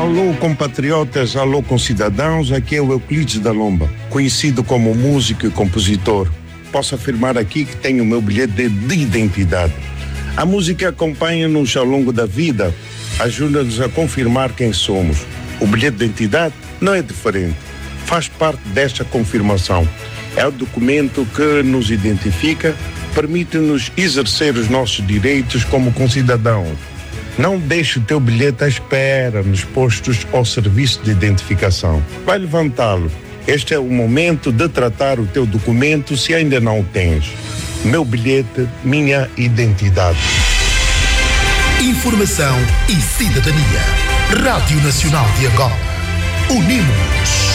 Alô, compatriotas, alô, concidadãos, aqui é o Euclides da Lomba, conhecido como músico e compositor. Posso afirmar aqui que tenho o meu bilhete de identidade. A música acompanha-nos ao longo da vida, ajuda-nos a confirmar quem somos. O bilhete de identidade não é diferente, faz parte desta confirmação. É o documento que nos identifica, permite-nos exercer os nossos direitos como concidadãos. Não deixe o teu bilhete à espera nos postos ao serviço de identificação. Vai levantá-lo. Este é o momento de tratar o teu documento se ainda não o tens. Meu bilhete, minha identidade. Informação e cidadania. Rádio Nacional de Angola. Unimos-nos.